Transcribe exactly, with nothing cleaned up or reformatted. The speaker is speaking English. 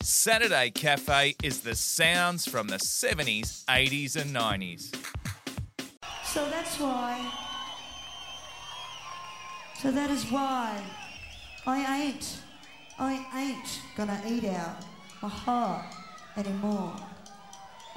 Saturday Cafe is the sounds from the seventies, eighties and nineties. So that's why, so that is why I ain't, I ain't gonna eat out my heart anymore.